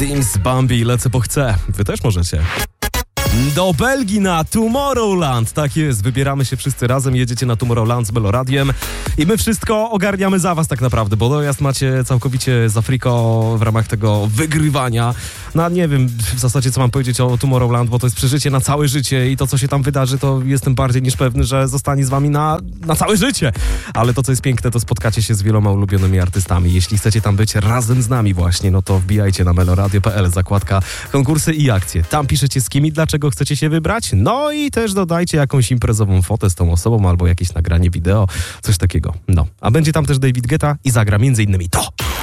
Dims, Bambi, lecę po chcę. Wy też możecie. Do Belgii na Tomorrowland. Tak jest, wybieramy się wszyscy razem, jedziecie na Tomorrowland z Meloradiem i my wszystko ogarniamy za was tak naprawdę, bo dojazd macie całkowicie z Afriko w ramach tego wygrywania. No nie wiem w zasadzie co mam powiedzieć o Tomorrowland, bo to jest przeżycie na całe życie i to co się tam wydarzy, to jestem bardziej niż pewny, że zostanie z wami na całe życie. Ale to co jest piękne, to spotkacie się z wieloma ulubionymi artystami. Jeśli chcecie tam być razem z nami właśnie, no to wbijajcie na meloradio.pl, zakładka konkursy i akcje. Tam piszecie z kim i dlaczego chcecie się wybrać, no i też dodajcie jakąś imprezową fotę z tą osobą albo jakieś nagranie wideo, coś takiego. No, a będzie tam też David Guetta i zagra między innymi to.